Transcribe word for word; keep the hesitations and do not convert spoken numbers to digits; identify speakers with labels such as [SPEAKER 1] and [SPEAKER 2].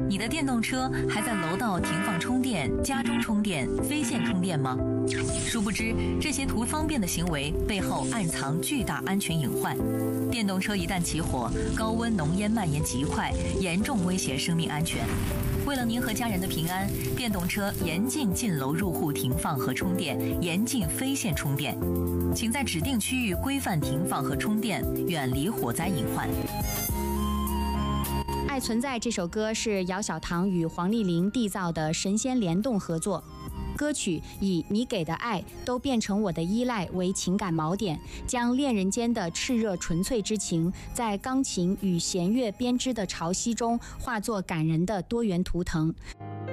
[SPEAKER 1] 你的电动车还在楼道停放充电、家中充电、非线充电吗？殊不知，这些图方便的行为背后暗藏巨大安全隐患。电动车一旦起火，高温浓烟蔓延极快，严重威胁生命安全。为了您和家人的平安，电动车严禁进楼入户停放和充电，严禁非线充电。请在指定区域规范停放和充电，远离火灾隐患。
[SPEAKER 2] 《爱存在》这首歌是姚小棠与黄丽玲缔造的神仙联动合作。歌曲以你给的爱都变成我的依赖为情感锚点，将恋人间的炽热纯粹之情，在钢琴与弦乐编织的潮汐中化作感人的多元图腾。